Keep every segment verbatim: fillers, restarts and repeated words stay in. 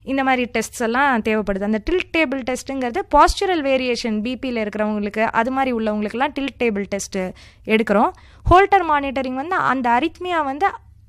இந்த மாதிரி டெஸ்ட்ஸ் எல்லாம் தேவைப்படுது. அந்த டில்ட் டேபிள் டெஸ்ட்டுங்கிறது பாஸ்டுரல் வேரியேஷன் பிபியில் இருக்கிறவங்களுக்கு அது மாதிரி உள்ளவங்களுக்குலாம் டில்ட் டேபிள் டெஸ்ட்டு எடுக்கிறோம். ஹோல்டர் மானிட்டரிங் வந்து அந்த அரித்மியா வந்து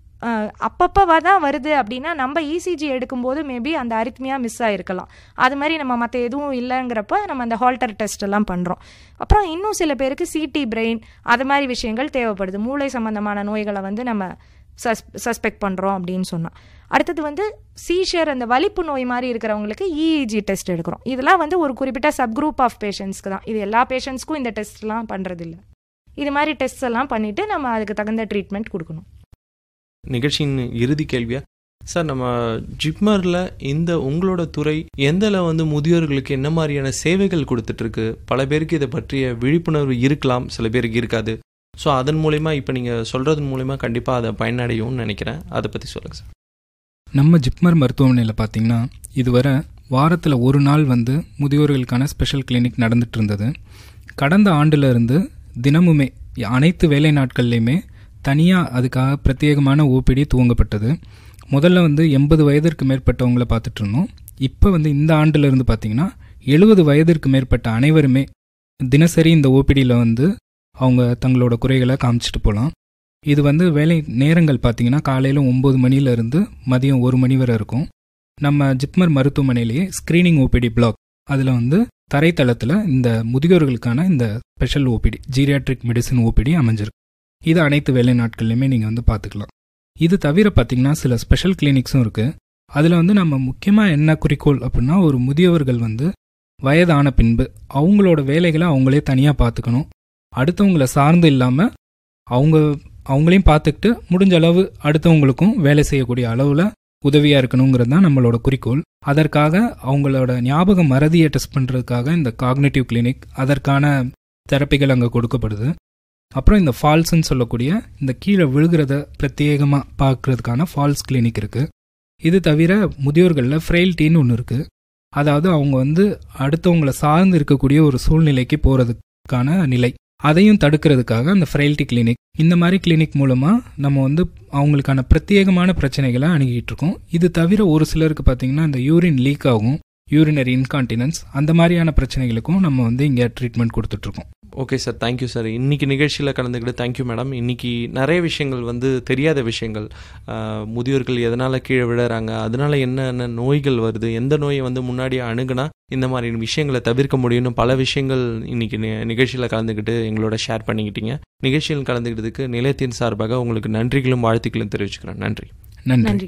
அப்பப்போ தான் வருது அப்படின்னா நம்ம இசிஜி எடுக்கும்போது மேபி அந்த அரித்மியா மிஸ் ஆகிருக்கலாம். அது மாதிரி நம்ம மற்ற எதுவும் இல்லைங்கிறப்ப நம்ம அந்த ஹால்டர் டெஸ்ட் எல்லாம் பண்ணுறோம். அப்புறம் இன்னும் சில பேருக்கு சிடி பிரெயின் அது மாதிரி விஷயங்கள் தேவைப்படுது. மூளை சம்மந்தமான நோய்களை வந்து நம்ம சஸ் சஸ்பெக்ட் பண்ணுறோம் அப்படின்னு சொன்னால். அடுத்தது வந்து சீஷர் அந்த வலிப்பு நோய் மாதிரி இருக்கிறவங்களுக்கு இஇஜி டெஸ்ட் எடுக்கிறோம். இதெல்லாம் வந்து ஒரு குறிப்பிட்ட சப் குரூப் ஆஃப் பேஷண்ட்ஸ்க்கு தான். இது எல்லா பேஷண்ட்ஸ்க்கும் இந்த டெஸ்ட்லாம் பண்ணுறதில்ல. இது மாதிரி டெஸ்ட் எல்லாம் பண்ணிவிட்டு நம்ம அதுக்கு தகுந்த ட்ரீட்மெண்ட் கொடுக்கணும். நிகழ்ச்சியின் இறுதி கேள்வியா சார், நம்ம ஜிப்மரில் இந்த உங்களோட துறை எந்தளவு வந்து முதியோர்களுக்கு என்ன மாதிரியான சேவைகள் கொடுத்துட்ருக்கு? பல பேருக்கு இதை பற்றிய விழிப்புணர்வு இருக்கலாம், சில பேருக்கு இருக்காது. ஸோ அதன் மூலிமா இப்போ நீங்கள் சொல்கிறது மூலிமா கண்டிப்பாக அதை பயனடையும்னு நினைக்கிறேன். அதை பற்றி சொல்லுங்கள் சார். நம்ம ஜிப்மர் மருத்துவமனையில் பார்த்திங்கன்னா இதுவரை வாரத்தில் ஒரு நாள் வந்து முதியோர்களுக்கான ஸ்பெஷல் கிளினிக் நடந்துட்டு இருந்தது. கடந்த ஆண்டிலிருந்து தினமுமே அனைத்து வேலை நாட்கள்லையுமே தனியாக அதுக்காக பிரத்யேகமான ஓபிடி துவங்கப்பட்டது. முதல்ல வந்து எண்பது வயதிற்கு மேற்பட்டவங்களை பார்த்துட்டு இருந்தோம். இப்போ வந்து இந்த ஆண்டிலிருந்து பார்த்திங்கன்னா எழுபது வயதிற்கு மேற்பட்ட அனைவருமே தினசரி இந்த ஓபிடியில் வந்து அவங்க தங்களோட குறைகளை காமிச்சிட்டு போகலாம். இது வந்து வேலை நேரங்கள் பார்த்திங்கன்னா காலையில் ஒம்பது மணிலேருந்து மதியம் ஒரு மணி வரை இருக்கும். நம்ம ஜிப்மர் மருத்துவமனையிலேயே ஸ்க்ரீனிங் ஓபிடி பிளாக் அதில் வந்து தரைத்தளத்தில் இந்த முதியோர்களுக்கான இந்த special OPD geriatric medicine OPD அமைஞ்சிருக்கு. இது அனைத்து வேலை நாட்கள்லையுமே நீங்கள் வந்து பார்த்துக்கலாம். இது தவிர பார்த்திங்கன்னா சில ஸ்பெஷல் கிளினிக்ஸும் இருக்குது. அதில் வந்து நம்ம முக்கியமாக என்ன குறிக்கோள் அப்படின்னா, ஒரு முதியவர்கள் வந்து வயதான பின்பு அவங்களோட வேலைகளை அவங்களே தனியாக பார்த்துக்கணும். அடுத்தவங்களை சார்ந்து இல்லாமல் அவங்க அவங்களையும் பார்த்துக்கிட்டு முடிஞ்ச அளவு அடுத்தவங்களுக்கும் வேலை செய்யக்கூடிய அளவில் உதவியாக இருக்கணுங்கிறது தான் நம்மளோட குறிக்கோள். அதற்காக அவங்களோட ஞாபக மறதியை டெஸ்ட் பண்ணுறதுக்காக இந்த காக்னேட்டிவ் கிளினிக், அதற்கான தெரப்பிகள் அங்கே கொடுக்கப்படுது. அப்புறம் இந்த ஃபால்ஸ்ன்னு சொல்லக்கூடிய இந்த கீழே விழுகிறத பிரத்யேகமாக பார்க்கறதுக்கான ஃபால்ஸ் கிளினிக் இருக்குது. இது தவிர முதியோர்களில் ஃப்ரெயில்ட்டின்னு ஒன்று இருக்குது. அதாவது அவங்க வந்து அடுத்தவங்களை சார்ந்து இருக்கக்கூடிய ஒரு சூழ்நிலைக்கு போகிறதுக்கான நிலை, அதையும் தடுக்கிறதுக்காக அந்த ஃப்ரெயில்ட்டி கிளினிக், இந்த மாதிரி கிளினிக் மூலமாக நம்ம வந்து அவங்களுக்கான பிரத்யேகமான பிரச்சனைகளை அணுகிட்டு இருக்கோம். இது தவிர ஒரு சிலருக்கு பார்த்திங்கன்னா இந்த யூரின் லீக் ஆகும், யூரினரி இன்கான்டினன்ஸ், அந்த மாதிரியான பிரச்சனைகளுக்கும் நம்ம வந்து இங்கே ட்ரீட்மெண்ட் கொடுத்துட்ருக்கோம். Okay sir, thank you sir. இன்றைக்கி நிகழ்ச்சியில் கலந்துக்கிட்டு தேங்க்யூ மேடம். இன்றைக்கி நிறைய விஷயங்கள் வந்து தெரியாத விஷயங்கள், முதியோர்கள் எதனால் கீழே விழுறாங்க, அதனால் என்னென்ன நோய்கள் வருது, எந்த நோயை வந்து முன்னாடியே அணுகுனா இந்த மாதிரி விஷயங்களை தவிர்க்க முடியும்னு பல விஷயங்கள் இன்றைக்கி நிகழ்ச்சியில் கலந்துக்கிட்டு எங்களோட ஷேர் பண்ணிக்கிட்டீங்க. நிகழ்ச்சியில் கலந்துக்கிட்டதுக்கு நிலையத்தின் சார்பாக உங்களுக்கு நன்றிகளும் வாழ்த்துக்களும் தெரிவிச்சுக்கிறேன். நன்றி. நன்றி.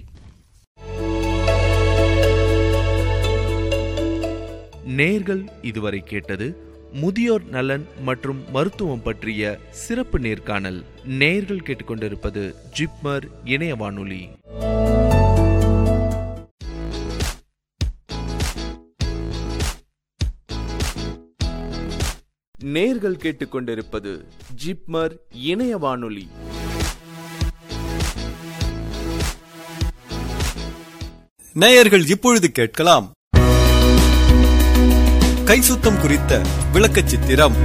நேர்கள் இதுவரை கேட்டது முதியோர் நலன் மற்றும் மருத்துவம் பற்றிய சிறப்பு நேர்காணல். நேர்கள் கேட்டுக்கொண்டிருப்பது ஜிப்மர் இணைய வானொலி. நேர்கள் கேட்டுக்கொண்டிருப்பது ஜிப்மர் இணைய வானொலி. நேயர்கள் இப்பொழுது கேட்கலாம் கை சுத்தம் குறித்த விளக்க சித்திரம்.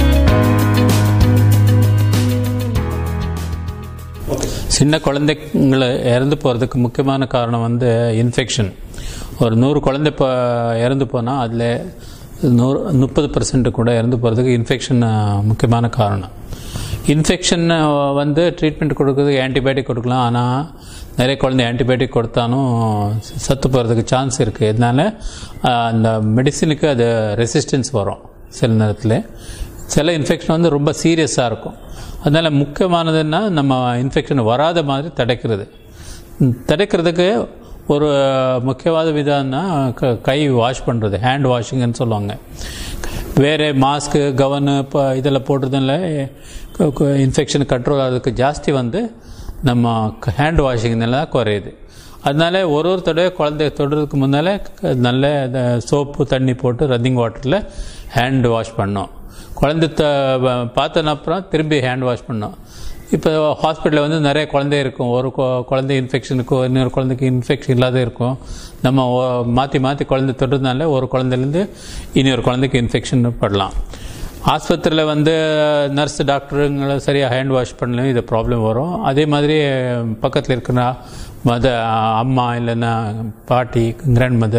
சின்ன குழந்தைங்களை இறந்து போகிறதுக்கு முக்கியமான காரணம் வந்து இன்ஃபெக்ஷன். ஒரு நூறு குழந்தை இப்போ இறந்து போனால் அதில் நூறு முப்பது பர்சன்ட் கூட இறந்து போகிறதுக்கு இன்ஃபெக்ஷன் முக்கியமான காரணம். இன்ஃபெக்ஷன் வந்து ட்ரீட்மெண்ட் கொடுக்குறதுக்கு ஆன்டிபயோட்டிக் கொடுக்கலாம். ஆனால் நிறைய குழந்தை ஆன்டிபயோட்டிக் கொடுத்தாலும் சத்து போகிறதுக்கு சான்ஸ் இருக்குது. இதனால் அந்த மெடிசினுக்கு அது ரெசிஸ்டன்ஸ் வரும் சில நேரத்தில். சில இன்ஃபெக்ஷன் வந்து ரொம்ப சீரியஸாக இருக்கும். அதனால் முக்கியமானதுன்னா நம்ம இன்ஃபெக்ஷன் வராத மாதிரி தடுக்கிறது. தடுக்கிறதுக்கு ஒரு முக்கியவாத விதம்னா கை வாஷ் பண்ணுறது, ஹேண்ட் வாஷிங்னு சொல்லுவாங்க. வேறு மாஸ்க்கு கவனு இப்போ இதில் போடுறதுனால இன்ஃபெக்ஷன் கண்ட்ரோல் ஆகிறதுக்கு ஜாஸ்தி வந்து நம்ம ஹேண்ட் வாஷிங்னால தான் குறையுது. அதனால ஒரு ஒரு தடவை குழந்தைய தொடுறதுக்கு முன்னால் நல்ல சோப்பு தண்ணி போட்டு ரன்னிங் வாட்டரில் ஹேண்ட் வாஷ் பண்ணோம். குழந்தை த பார்த்தன அப்புறம் திரும்பி ஹேண்ட் வாஷ் பண்ணோம். இப்போ ஹாஸ்பிட்டலில் வந்து நிறைய குழந்தை இருக்கும். ஒரு குழந்தை இன்ஃபெக்ஷனுக்கு இன்னொரு குழந்தைக்கு இன்ஃபெக்ஷன் இல்லாத இருக்கும். நம்ம மாற்றி மாற்றி குழந்தை தொடுறதுனால ஒரு குழந்தைலேருந்து இன்னொரு குழந்தைக்கு இன்ஃபெக்ஷன் படலாம். ஆஸ்பத்திரியில் வந்து நர்ஸ் டாக்டருங்களை சரியாக ஹேண்ட் வாஷ் பண்ணலையும் இது ப்ராப்ளம் வரும். அதே மாதிரி பக்கத்தில் இருக்கிற மத அம்மா இல்லைன்னா பாட்டி கிராண்ட் மதர்